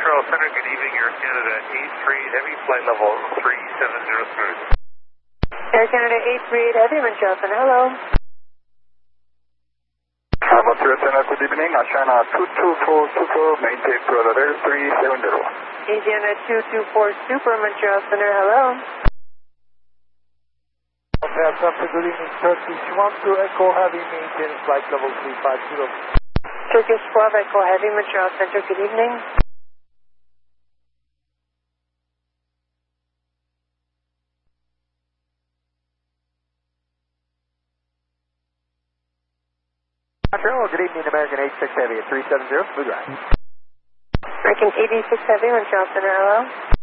Montreal Center, good evening, Air Canada 838 Heavy, flight level 370 smooth. Air Canada 838 Heavy, Montreal Center, hello. Montreal Center, good evening, Asiana 22424, maintain Florida 370. Asiana 224 Super, Montreal Center, hello. Montreal Center, good evening, Turkish 12 Echo Heavy, maintain flight level 350. Turkish 12 Echo Heavy, Montreal Center, good evening. Montreal, good evening, American 86 Heavy at 370, smooth ride. American 86 Heavy, Montreal Center, hello.